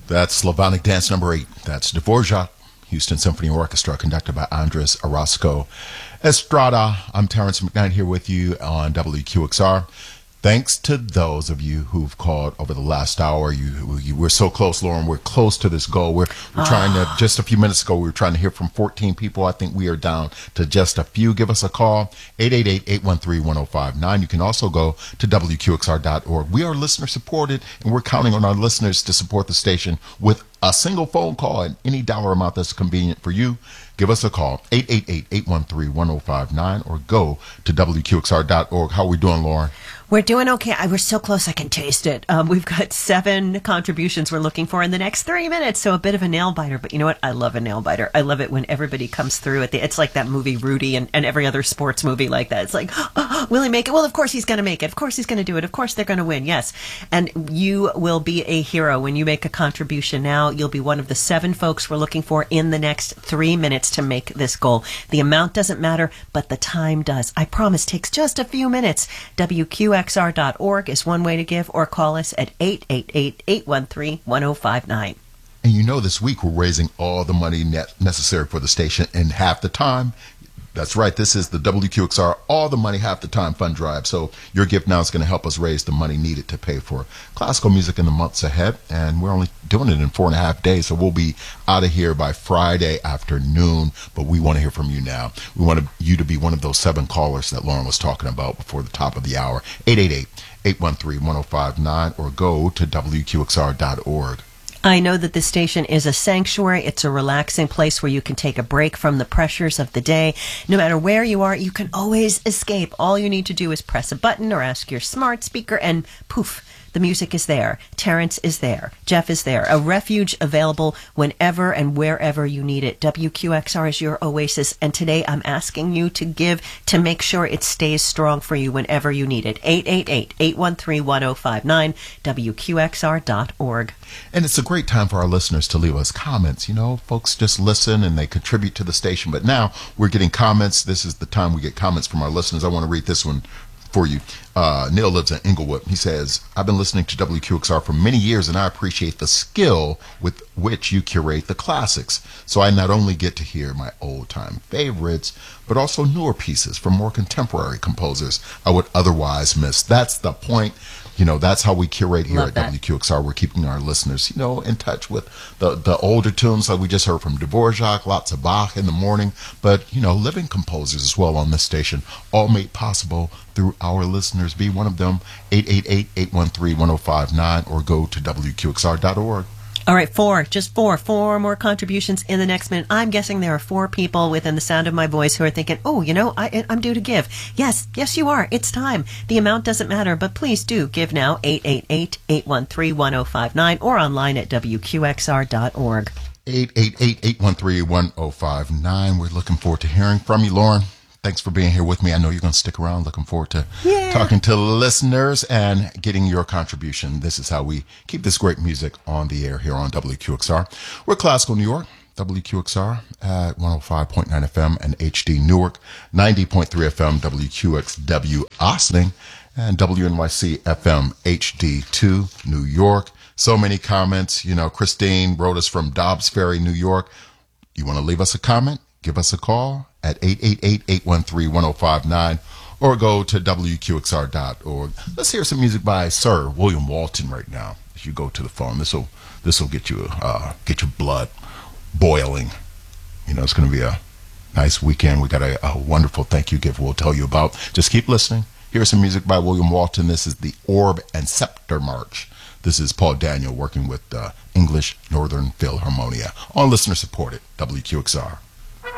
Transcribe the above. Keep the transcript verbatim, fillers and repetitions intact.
That's Slavonic Dance number eight. That's Dvorak, Houston Symphony Orchestra, conducted by Andres Orozco Estrada. I'm Terrence McKnight here with you on W Q X R. Thanks to those of you who've called over the last hour. You, you we're so close, Lauren. We're close to this goal. We're, we're trying to, just a few minutes ago, we were trying to hear from fourteen people. I think we are down to just a few. Give us a call, eight eight eight, eight one three, one oh five nine. You can also go to W Q X R dot org. We are listener supported, and we're counting on our listeners to support the station with a single phone call and any dollar amount that's convenient for you. Give us a call, eight eight eight, eight one three, one oh five nine, or go to W Q X R dot org. How are we doing, Lauren? We're doing okay. I, we're so close I can taste it. Um, we've got seven contributions we're looking for in the next three minutes, so a bit of a nail biter. But you know what? I love a nail biter. I love it when everybody comes through. At the, it's like that movie Rudy and, and every other sports movie like that. It's like, oh, will he make it? Well, of course he's going to make it. Of course he's going to do it. Of course they're going to win. Yes. And you will be a hero when you make a contribution now. You'll be one of the seven folks we're looking for in the next three minutes to make this goal. The amount doesn't matter, but the time does. I promise takes just a few minutes. W Q X R dot org is one way to give, or call us at eight eight eight, eight one three, one oh five nine. And you know, this week we're raising all the money net necessary for the station in half the time. That's right. This is the W Q X R All the Money Half the Time Fund Drive. So your gift now is going to help us raise the money needed to pay for classical music in the months ahead. And we're only doing it in four and a half days. So we'll be out of here by Friday afternoon. But we want to hear from you now. We want you to be one of those seven callers that Lauren was talking about before the top of the hour. eight eight eight, eight one three, one oh five nine, or go to W Q X R dot org. I know that this station is a sanctuary. It's a relaxing place where you can take a break from the pressures of the day. No matter where you are, you can always escape. All you need to do is press a button or ask your smart speaker, and poof, the music is there. Terrence is there. Jeff is there. A refuge available whenever and wherever you need it. W Q X R is your oasis, and today I'm asking you to give to make sure it stays strong for you whenever you need it. eight eight eight, eight one three, one oh five nine, W Q X R dot org. And it's a great time for our listeners to leave us comments. You know, folks just listen and they contribute to the station. But now we're getting comments. This is the time we get comments from our listeners. I want to read this one for you. Uh, Neil lives in Inglewood. He says, I've been listening to W Q X R for many years, and I appreciate the skill with which you curate the classics. So I not only get to hear my old-time favorites, but also newer pieces from more contemporary composers I would otherwise miss. That's the point. You know, that's how we curate here Love at that. W Q X R. We're keeping our listeners, you know, in touch with the, the older tunes like we just heard from Dvorak, lots of Bach in the morning, but, you know, living composers as well on this station, all made possible through our listeners. Be one of them, eight eight eight, eight one three, one oh five nine, or go to W Q X R dot org. All right, four, just four, four more contributions in the next minute. I'm guessing there are four people within the sound of my voice who are thinking, oh, you know, I, I'm due to give. Yes, yes, you are. It's time. The amount doesn't matter, but please do give now, eight eight eight, eight one three, one oh five nine, or online at W Q X R dot org. eight eight eight, eight one three, one oh five nine. We're looking forward to hearing from you, Lauren. Thanks for being here with me. I know you're going to stick around. Looking forward to Yeah. talking to listeners and getting your contribution. This is how we keep this great music on the air here on W Q X R. We're Classical New York, W Q X R at one oh five point nine F M and H D Newark, ninety point three F M W Q X W Ossining, and W N Y C F M H D two New York. So many comments. You know, Christine wrote us from Dobbs Ferry, New York. You want to leave us a comment? Give us a call at eight eight eight, eight one three, one oh five nine, or go to W Q X R dot org. Let's hear some music by Sir William Walton right now. As you go to the phone, this will this will get you uh, get your blood boiling. You know, it's going to be a nice weekend. We got a, a wonderful thank you gift we'll tell you about. Just keep listening. Here's some music by William Walton. This is the Orb and Scepter March. This is Paul Daniel working with uh, English Northern Philharmonia on listener supported W Q X R.